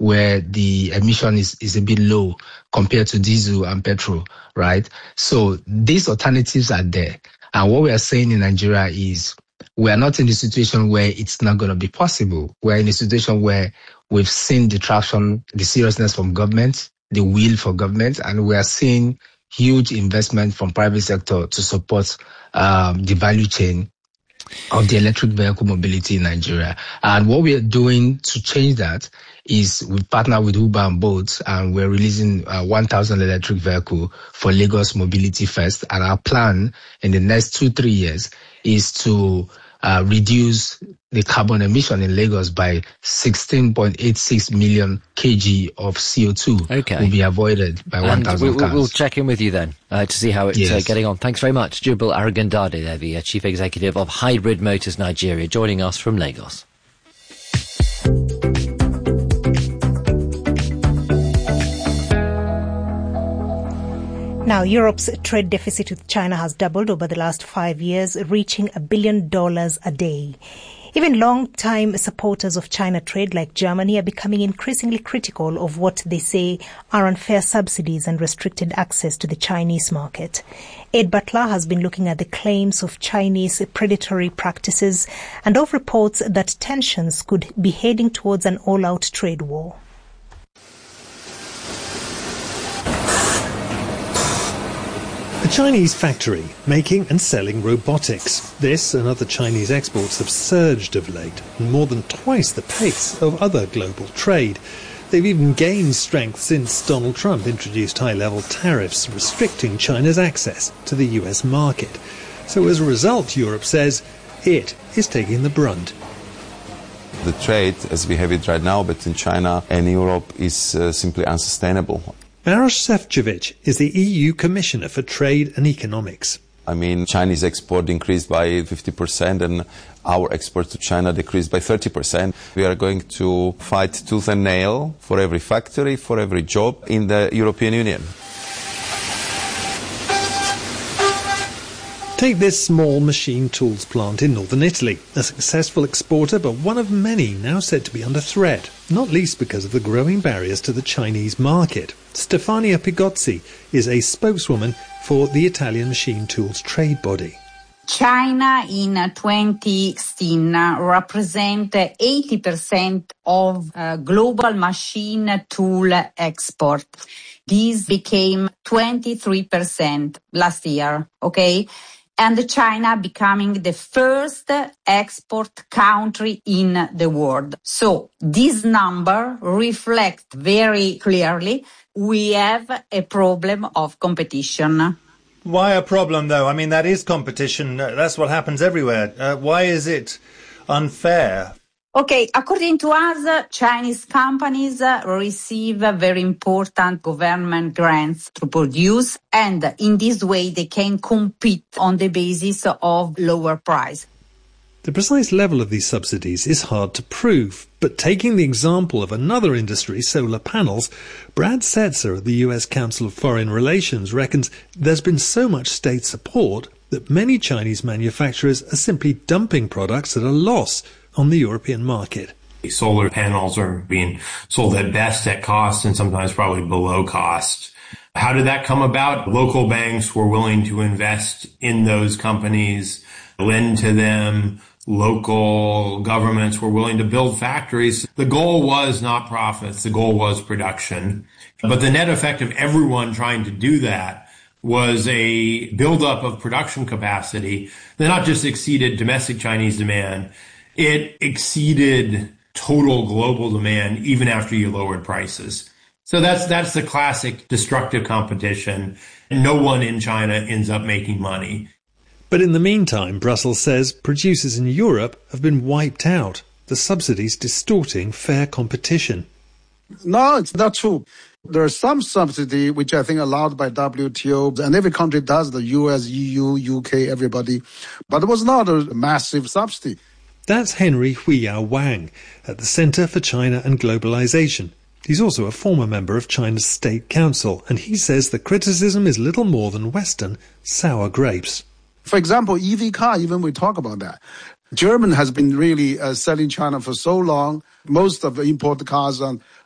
where the emission is a bit low compared to diesel and petrol, right? So these alternatives are there. And what we are saying in Nigeria is we are not in the situation where it's not going to be possible. We're in a situation where we've seen the traction, the seriousness from government, the will for government, and we are seeing huge investment from private sector to support the value chain of the electric vehicle mobility in Nigeria. And what we are doing to change that is we partner with Uber and Bolt, and we're releasing 1,000 electric vehicle for Lagos Mobility First. And our plan in the next 2-3 years is to reduce the carbon emission in Lagos by 16.86 million kg of CO2 will be avoided by 1,000 cars. We'll check in with you then to see how it's getting on. Thanks very much. Jubil Arugandade there, the Chief Executive of Hybrid Motors Nigeria, joining us from Lagos. Now, Europe's trade deficit with China has doubled over the last 5 years, reaching $1 billion a day. Even long-time supporters of China trade like Germany are becoming increasingly critical of what they say are unfair subsidies and restricted access to the Chinese market. Ed Butler has been looking at the claims of Chinese predatory practices and of reports that tensions could be heading towards an all-out trade war. A Chinese factory making and selling robotics. This and other Chinese exports have surged of late, and more than twice the pace of other global trade. They've even gained strength since Donald Trump introduced high-level tariffs restricting China's access to the US market. So as a result, Europe says it is taking the brunt. The trade, as we have it right now between China and Europe, is simply unsustainable. Maroš Šefčovič is the EU Commissioner for Trade and Economics. I mean, Chinese export increased by 50% and our export to China decreased by 30%. We are going to fight tooth and nail for every factory, for every job in the European Union. Take this small machine tools plant in northern Italy, a successful exporter but one of many now said to be under threat, not least because of the growing barriers to the Chinese market. Stefania Pigozzi is a spokeswoman for the Italian machine tools trade body. China in 2016 represent 80% of global machine tool export. This became 23% last year, okay? And China becoming the first export country in the world. So this number reflects very clearly we have a problem of competition. Why a problem, though? I mean, that is competition. That's what happens everywhere. Why is it unfair? Okay, according to us, Chinese companies receive very important government grants to produce, and in this way they can compete on the basis of lower price. The precise level of these subsidies is hard to prove, but taking the example of another industry, solar panels, Brad Setzer of the US Council of Foreign Relations reckons there's been so much state support that many Chinese manufacturers are simply dumping products at a loss on the European market. Solar panels are being sold at best at cost and sometimes probably below cost. How did that come about? Local banks were willing to invest in those companies, lend to them. Local governments were willing to build factories. The goal was not profits. The goal was production. But the net effect of everyone trying to do that was a buildup of production capacity that not just exceeded domestic Chinese demand, it exceeded total global demand even after you lowered prices. So that's the classic destructive competition. No one in China ends up making money. But in the meantime, Brussels says producers in Europe have been wiped out, the subsidies distorting fair competition. No, it's not true. There are some subsidy which I think allowed by WTO, and every country does, the US, EU, UK, everybody. But it was not a massive subsidy. That's Henry Huiyao Wang at the Center for China and Globalization. He's also a former member of China's State Council, and he says the criticism is little more than Western sour grapes. For example, EV car, even we talk about that. Germany has been really selling China for so long. Most of the import cars